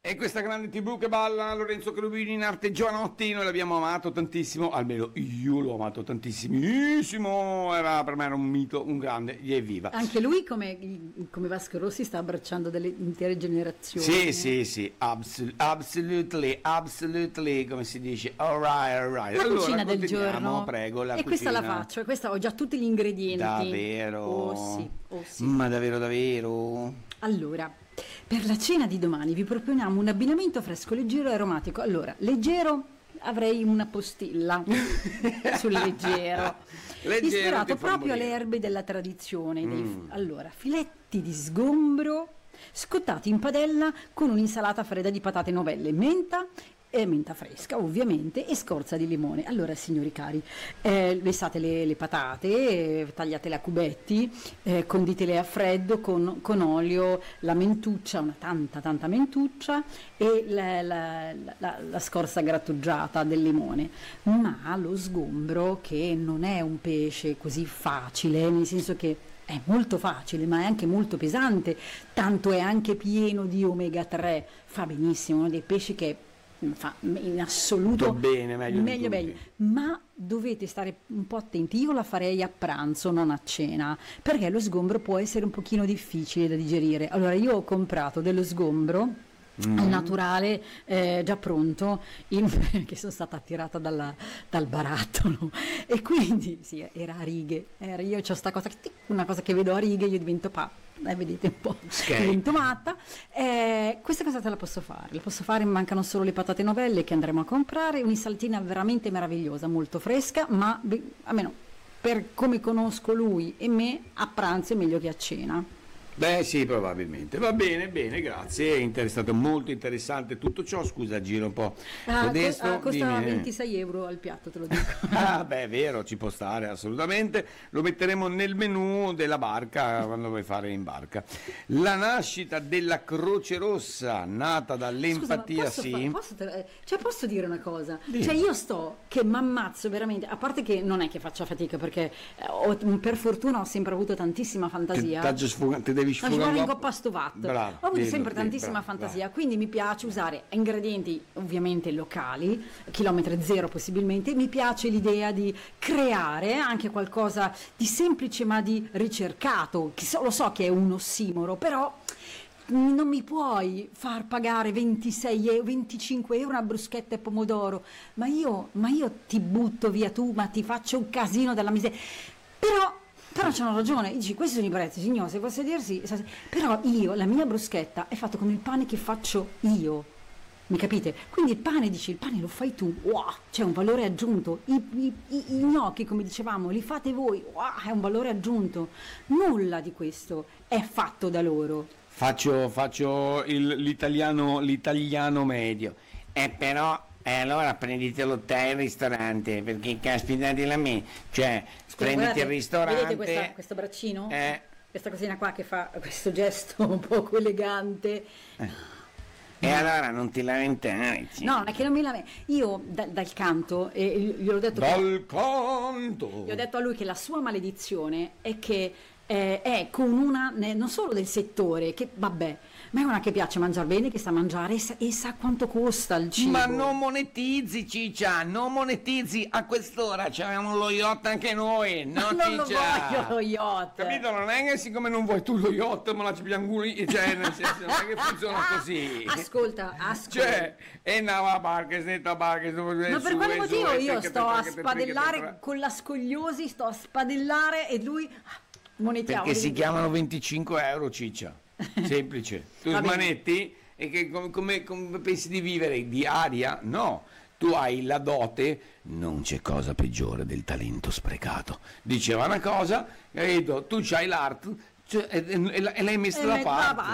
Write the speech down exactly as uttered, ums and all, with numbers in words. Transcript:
E questa grande tivù che balla, Lorenzo Cherubini in arte Giovanotti, noi l'abbiamo amato tantissimo, almeno io l'ho amato tantissimissimo, era, per me era un mito, un grande, gli evviva. Anche lui come, come Vasco Rossi sta abbracciando delle intere generazioni. Sì, eh? sì, sì, Absol- absolutely, absolutely, come si dice, alright, alright. La allora, cucina del giorno, prego, la e cucina. questa la faccio, e questa ho già tutti gli ingredienti. Davvero? Oh sì, oh sì. Ma davvero, davvero? Allora, per la cena di domani vi proponiamo un abbinamento fresco, leggero e aromatico. Allora, leggero, avrei una postilla sul leggero, leggero ispirato proprio alle erbe della tradizione. Mm. Dei, allora, filetti di sgombro scottati in padella con un'insalata fredda di patate novelle, menta e menta fresca ovviamente, e scorza di limone. Allora, signori cari, eh, lessate le, le patate, eh, tagliatele a cubetti, eh, conditele a freddo con, con olio, la mentuccia, una tanta tanta mentuccia, e la, la, la, la scorza grattugiata del limone. Ma lo sgombro, che non è un pesce così facile, nel senso che è molto facile, ma è anche molto pesante, tanto è anche pieno di omega tre, fa benissimo, uno dei pesci che fa in assoluto bene, meglio, meglio, meglio, ma dovete stare un po' attenti. Io la farei a pranzo, non a cena, perché lo sgombro può essere un pochino difficile da digerire. Allora, io ho comprato dello sgombro Mm. al naturale, eh, già pronto, in, che sono stata attirata dalla, dal barattolo, e quindi sì, era a righe, era, io c'ho sta cosa, una cosa che vedo a righe, io divento pa, eh, vedete un po', okay. divento matta. Eh, questa cosa te la posso fare, la posso fare, mancano solo le patate novelle che andremo a comprare, un'insaltina veramente meravigliosa, molto fresca, ma almeno per come conosco lui e me, a pranzo è meglio che a cena. Beh sì, probabilmente. Va bene, bene, grazie, è stato molto interessante tutto ciò. Scusa, giro un po' ah, modesto, co- ah, costa dimmi. ventisei euro al piatto, te lo dico. Ah beh, è vero, ci può stare assolutamente, lo metteremo nel menù della barca quando vuoi fare in barca. La nascita della Croce Rossa, nata dall'empatia. Scusa, posso sì fa- posso, te- cioè posso dire una cosa? Dimmi. Cioè io sto che m'ammazzo veramente, a parte che non è che faccia fatica, perché eh, ho, per fortuna ho sempre avuto tantissima fantasia. Ti, ti, sfuga- ti devi No, ci vuole in coppa stovat. Bravo, ho avuto dillo, sempre dillo, tantissima bravo, fantasia, bravo. quindi mi piace usare ingredienti ovviamente locali, chilometro zero possibilmente. Mi piace l'idea di creare anche qualcosa di semplice ma di ricercato, che so, lo so che è un ossimoro, però non mi puoi far pagare ventisei euro, venticinque euro una bruschetta e pomodoro, ma io, ma io ti butto via tu, ma ti faccio un casino della miseria. Però Però c'hanno ragione, dici, questi sono i prezzi, signore, se posso dirsi, però io, la mia bruschetta è fatta con il pane che faccio io, mi capite? Quindi il pane, dici, il pane lo fai tu, wow, c'è un valore aggiunto, I, i, i, i gnocchi, come dicevamo, li fate voi, wow, è un valore aggiunto, nulla di questo è fatto da loro. Faccio, faccio il, l'italiano, l'italiano medio, e però... E eh, allora prenditelo te il ristorante, perché caspita di la me, cioè Scusa, prenditi guardate, il ristorante. Vedete questa, questo braccino? Eh. Questa cosina qua che fa questo gesto un poco elegante. Eh. E allora non ti lamentare. No, non è che non mi lamento. Io da, dal canto, e gli ho detto dal che, canto. gli ho detto a lui che la sua maledizione è che eh, è con una, non solo del settore, che vabbè, ma è una che piace mangiare bene, che sa mangiare e sa, e sa quanto costa il cibo. Ma non monetizzi, Ciccia, non monetizzi, a quest'ora c'avevamo lo yacht anche noi, no, non lo Ciccia? voglio lo yacht. Capito? Non è che siccome non vuoi tu lo yacht, ma la ci pianguli, cioè nel senso non è che funziona così. Ascolta, ascolta. Cioè, e andava a barca, snetta barca, ma per quale motivo io sto a spadellare con la scogliosi, sto a spadellare e lui monetiamo. Perché si chiamano venticinque euro, Ciccia. Semplice. Tu smanetti e che come, come, come pensi di vivere? Di aria? No. Tu hai la dote, non c'è cosa peggiore del talento sprecato. Diceva una cosa, capito? Tu c'hai l'arte, cioè, e, e, e l'hai messa da parte.